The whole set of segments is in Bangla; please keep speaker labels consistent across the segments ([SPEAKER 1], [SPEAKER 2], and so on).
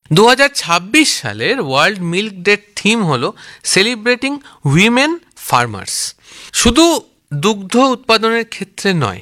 [SPEAKER 1] 2026 সালের ওয়ার্ল্ড মিল্ক ডের থিম হলো সেলিব্রেটিং উইমেন ফার্মার্স। শুধু দুগ্ধ উৎপাদনের ক্ষেত্রে নয়,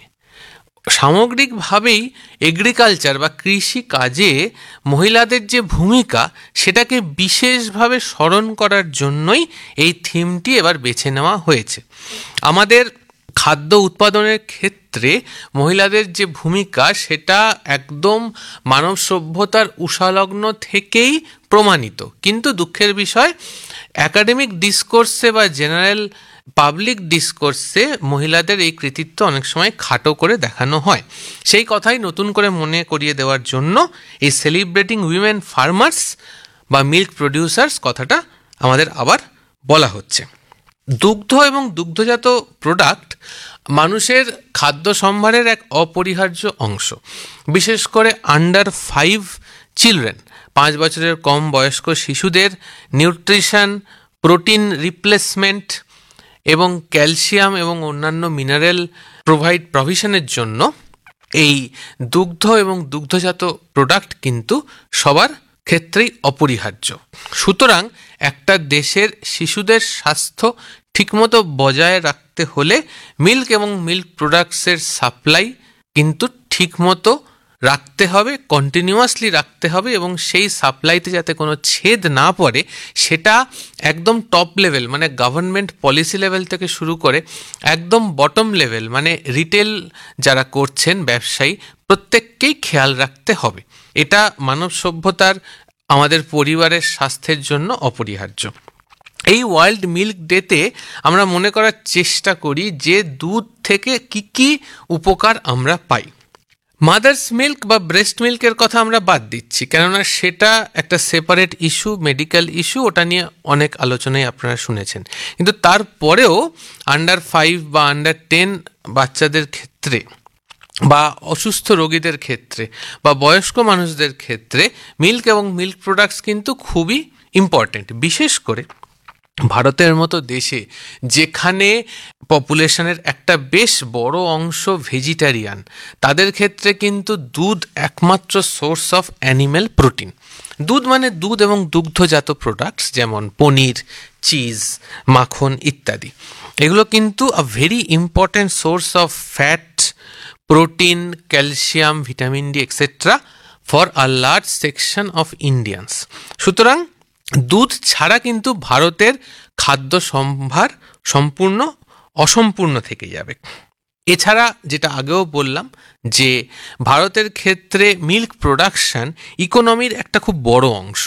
[SPEAKER 1] সামগ্রিকভাবেই এগ্রিকালচার বা কৃষি কাজে মহিলাদের যে ভূমিকা সেটাকে বিশেষভাবে স্মরণ করার জন্যই এই থিমটি এবার বেছে নেওয়া হয়েছে। আমাদের খাদ্য উৎপাদনের ক্ষেত্রে মহিলাদের যে ভূমিকা সেটা একদম মানব সভ্যতার উষালগ্ন থেকেই প্রমাণিত, কিন্তু দুঃখের বিষয় একাডেমিক ডিসকোর্সে বা জেনারেল পাবলিক ডিসকোর্সে মহিলাদের এই কৃতিত্ব অনেক সময় খাটো করে দেখানো হয়। সেই কথাই নতুন করে মনে করিয়ে দেওয়ার জন্য এই সেলিব্রেটিং উইমেন ফার্মার্স বা মিল্ক প্রডিউসার্স কথাটা আমাদের আবার বলা হচ্ছে। দুগ্ধ এবং দুগ্ধজাত প্রোডাক্ট মানুষের খাদ্য সম্ভারের এক অপরিহার্য অংশ। বিশেষ করে আন্ডার 5 চিলড্রেন, 5 বছরের কম বয়স্ক শিশুদের নিউট্রিশন, প্রোটিন রিপ্লেসমেন্ট এবং ক্যালসিয়াম এবং অন্যান্য মিনারেল প্রভিশনের জন্য এই দুগ্ধ এবং দুগ্ধজাত প্রোডাক্ট কিন্তু সবার ক্ষেত্রেই অপরিহার্য। সুতরাং একটা দেশের শিশুদের স্বাস্থ্য ঠিকমতো বজায় রাখতে হলে মিল্ক এবং মিল্ক প্রোডাক্টসের সাপ্লাই কিন্তু ঠিকমতো রাখতে হবে, কন্টিনিউয়াসলি রাখতে হবে, এবং সেই সাপ্লাইতে যাতে কোনো ছেদ না পড়ে সেটা একদম টপ লেভেল মানে গভর্নমেন্ট পলিসি লেভেল থেকে শুরু করে একদম বটম লেভেল মানে রিটেল যারা করছেন ব্যবসায়ী প্রত্যেককেই খেয়াল রাখতে হবে। এটা মানব সভ্যতার, আমাদের পরিবারের স্বাস্থ্যের জন্য অপরিহার্য। এই ওয়ার্ল্ড মিল্ক ডেতে আমরা মনে করার চেষ্টা করি যে দুধ থেকে কি কি উপকার আমরা পাই। মাদার্স মিল্ক বা ব্রেস্ট মিল্কের কথা আমরা বাদ দিচ্ছি, কেননা সেটা একটা সেপারেট ইস্যু, মেডিকেল ইস্যু, ওটা নিয়ে অনেক আলোচনাই আপনারা শুনেছেন। কিন্তু তারপরেও আন্ডার 5 বা আন্ডার 10 বাচ্চাদের ক্ষেত্রে বা অসুস্থ রোগীদের ক্ষেত্রে বা বয়স্ক মানুষদের ক্ষেত্রে মিল্ক এবং মিল্ক প্রোডাক্টস কিন্তু খুবই ইম্পর্টেন্ট। বিশেষ করে ভারতের মতো দেশে যেখানে পপুলেশনের একটা বেশ বড় অংশ ভেজিটেরিয়ান, তাদের ক্ষেত্রে কিন্তু দুধ একমাত্র সোর্স অফ অ্যানিম্যাল প্রোটিন। দুধ মানে দুধ এবং দুগ্ধজাত প্রোডাক্টস যেমন পনির, চিজ, মাখন ইত্যাদি, এগুলো কিন্তু a very important source of fat, protein, calcium, vitamin D etcetera for a large section of Indians. সুতরাং দুধ ছাড়া কিন্তু ভারতের খাদ্য সম্ভার সম্পূর্ণ অসম্পূর্ণ থেকে যাবে। এছাড়া যেটা আগেও বললাম যে ভারতের ক্ষেত্রে মিল্ক প্রোডাকশন ইকোনমির একটা খুব বড় অংশ।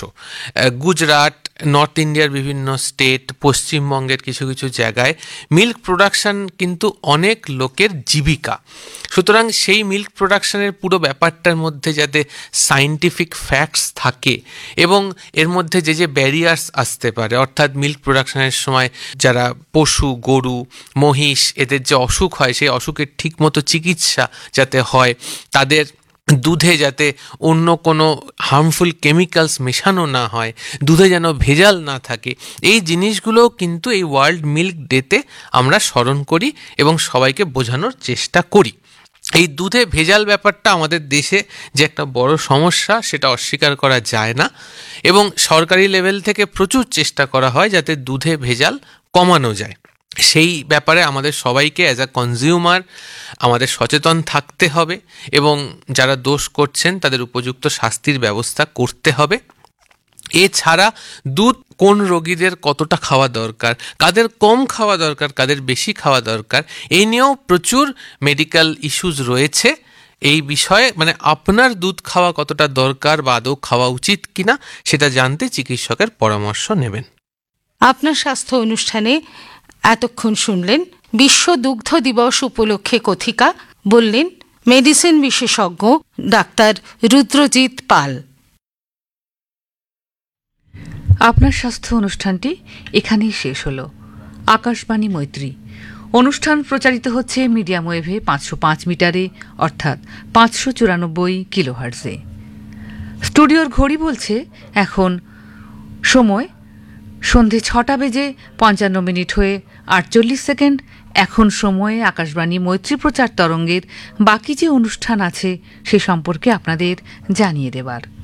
[SPEAKER 1] গুজরাট, নর্থ ইন্ডিয়ার বিভিন্ন স্টেট, পশ্চিমবঙ্গের কিছু কিছু জায়গায় মিল্ক প্রোডাকশন কিন্তু অনেক লোকের জীবিকা। সুতরাং সেই মিল্ক প্রোডাকশনের পুরো ব্যাপারটার মধ্যে যাতে সায়েন্টিফিক ফ্যাক্টস থাকে এবং এর মধ্যে যে যে ব্যারিয়ার্স আসতে পারে, অর্থাৎ মিল্ক প্রোডাকশনের সময় যারা পশু, গরু, মহিষ, এদের যে অসুখ হয় সেই অসুখের ঠিকমতো চিকিৎসা যাতে হয়, তাদের দুধে যাতে অন্য কোনো হার্মফুল কেমিক্যালস মেশানো না হয়, দুধে যেন ভেজাল না থাকে, এই জিনিসগুলো কিন্তু এই ওয়ার্ল্ড মিল্ক ডেতে আমরা স্মরণ করি এবং সবাইকে বোঝানোর চেষ্টা করি। এই দুধে ভেজাল ব্যাপারটা আমাদের দেশে যে একটা বড় সমস্যা সেটা অস্বীকার করা যায় না, এবং সরকারি লেভেল থেকে প্রচুর চেষ্টা করা হয় যাতে দুধে ভেজাল কমানো যায়। সেই ব্যাপারে আমাদের সবাইকে অ্যাজ আ কনজিউমার আমাদের সচেতন থাকতে হবে এবং যারা দোষ করছেন তাদের উপযুক্ত শাস্তির ব্যবস্থা করতে হবে। এছাড়া দুধ কোন রোগীদের কতটা খাওয়া দরকার, কাদের কম খাওয়া দরকার, কাদের বেশি খাওয়া দরকার, এই নিয়েও প্রচুর মেডিকেল ইস্যুস রয়েছে। এই বিষয়ে মানে আপনার দুধ খাওয়া কতটা দরকার বা আদৌ খাওয়া উচিত কিনা সেটা জানতে চিকিৎসকের পরামর্শ নেবেন।
[SPEAKER 2] আপনার স্বাস্থ্য অনুষ্ঠানে এতক্ষণ শুনলেন বিশ্ব দুগ্ধ দিবস উপলক্ষে কথিকা, বললেন মেডিসিন বিশেষজ্ঞ ডাক্তার রুদ্রজিৎ পাল।
[SPEAKER 3] আপনার স্বাস্থ্য অনুষ্ঠানটি এখানেই শেষ হলো। আকাশবাণী মৈত্রী অনুষ্ঠান প্রচারিত হচ্ছে মিডিয়াম ওয়েভে 505 মিটারে অর্থাৎ 594 কিলোহার্টজে। স্টুডিওর ঘড়ি বলছে এখন সময় সন্ধে 6টা বেজে 55 মিনিট হয়ে 48 সেকেন্ড। এখন সময়ে আকাশবাণী মৈত্রী প্রচার তরঙ্গের বাকি যে অনুষ্ঠান আছে সে সম্পর্কে আপনাদের জানিয়ে দেবার।